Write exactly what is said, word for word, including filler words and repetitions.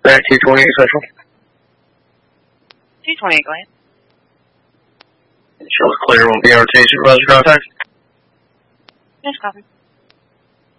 Back two twenty-eight Central. two twenty-eight, go ahead. Shows clear on B R T supervisor contact. Yes, copy.